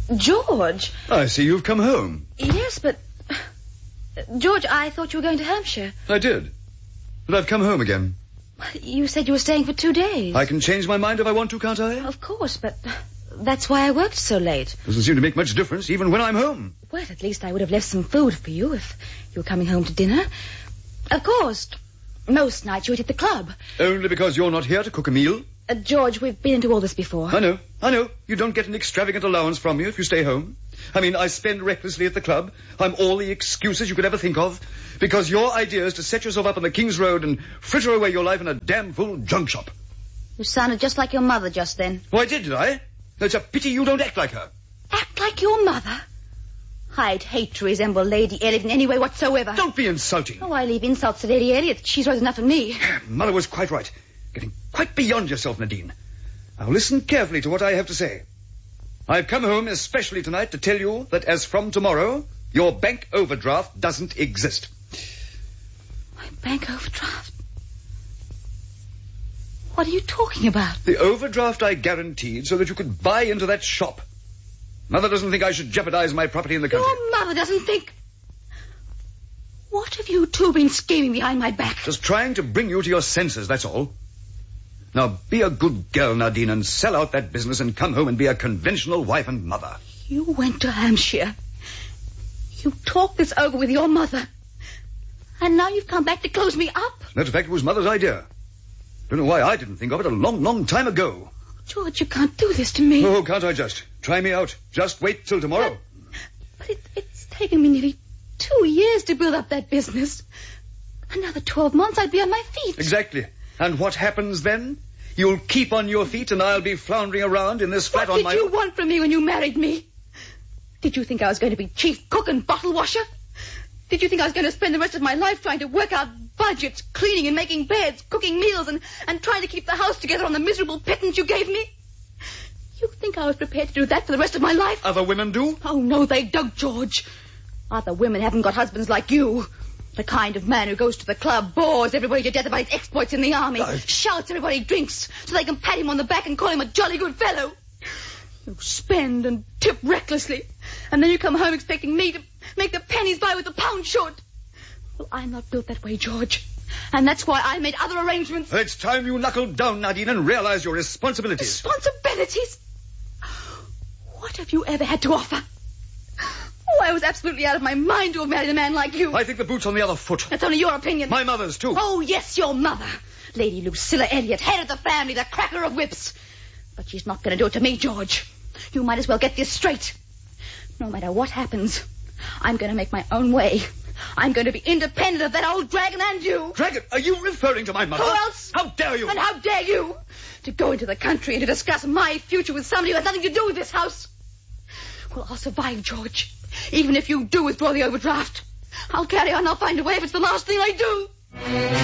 George. I see you've come home. Yes, but... George, I thought you were going to Hampshire. I did. But I've come home again. You said you were staying for 2 days. I can change my mind if I want to, can't I? Of course, but that's why I worked so late. Doesn't seem to make much difference, even when I'm home. Well, at least I would have left some food for you if you were coming home to dinner. Of course, most nights you eat at the club. Only because you're not here to cook a meal? George, we've been into all this before. I know. You don't get an extravagant allowance from me if you stay home. I mean, I spend recklessly at the club. I'm all the excuses you could ever think of. Because your idea is to set yourself up on the King's Road and fritter away your life in a damn fool junk shop. You sounded just like your mother just then. Why, did I? It's a pity you don't act like her. Act like your mother? I'd hate to resemble Lady Elliot in any way whatsoever. Don't be insulting. Oh, I leave insults to Lady Elliot. She's worth enough of me. Mother was quite right. Getting quite beyond yourself, Nadine. Now listen carefully to what I have to say. I've come home especially tonight to tell you that as from tomorrow, your bank overdraft doesn't exist. My bank overdraft? What are you talking about? The overdraft I guaranteed so that you could buy into that shop. Mother doesn't think I should jeopardize my property in the country. Your mother doesn't think... What have you two been scheming behind my back? Just trying to bring you to your senses, that's all. Now, be a good girl, Nadine, and sell out that business and come home and be a conventional wife and mother. You went to Hampshire. You talked this over with your mother. And now you've come back to close me up. As a matter of fact, it was Mother's idea. Don't know why I didn't think of it a long, long time ago. George, you can't do this to me. Oh, can't I just? Try me out. Just wait till tomorrow. But it's taken me nearly 2 years to build up that business. Another 12 months, I'd be on my feet. Exactly. And what happens then? You'll keep on your feet and I'll be floundering around in this flat on my... What did you want from me when you married me? Did you think I was going to be chief cook and bottle washer? Did you think I was going to spend the rest of my life trying to work out budgets, cleaning and making beds, cooking meals, and trying to keep the house together on the miserable pittance you gave me? You think I was prepared to do that for the rest of my life? Other women do? Oh, no, they don't, George. Other women haven't got husbands like you. The kind of man who goes to the club, bores everybody to death about his exploits in the army, shouts everybody drinks so they can pat him on the back and call him a jolly good fellow. You spend and tip recklessly, and then you come home expecting me to make the pennies by with the pound short. Well, I'm not built that way, George, and that's why I made other arrangements. It's time you knuckled down, Nadine, and realize your responsibilities. Responsibilities? What have you ever had to offer? Oh, I was absolutely out of my mind to have married a man like you. I think the boot's on the other foot. That's only your opinion. My mother's, too. Oh, yes, your mother. Lady Lucilla Elliot, head of the family, the cracker of whips. But she's not going to do it to me, George. You might as well get this straight. No matter what happens, I'm going to make my own way. I'm going to be independent of that old dragon and you. Dragon? Are you referring to my mother? Who else? How dare you? And how dare you to go into the country and to discuss my future with somebody who has nothing to do with this house? Well, I'll survive, George. Even if you do withdraw the overdraft, I'll carry on. I'll find a way if it's the last thing I do.